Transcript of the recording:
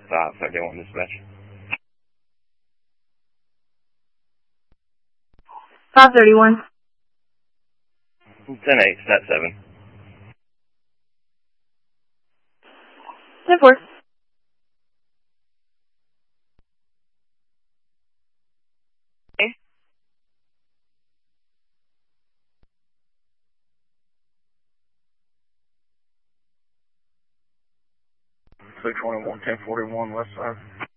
531 dispatch. 531. 10-8, stat 7. 10-4. Okay. 621, 1041, west side.